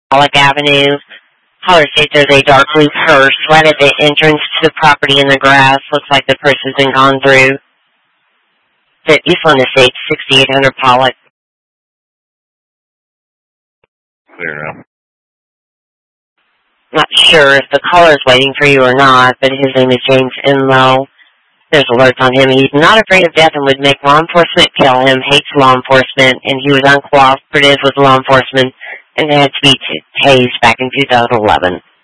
Pollock Avenue. Caller states there's a dark blue purse right at the entrance to the property in the grass. Looks like the purse has been gone through. The Eastland Estates, 6800 Pollock. Clear now. Not sure if the caller's waiting for you or not, but his name is James Enlow. There's alerts on him. He's not afraid of death and would make law enforcement kill him, hates law enforcement, and he was uncooperative with law enforcement and had to be tased back in 2011.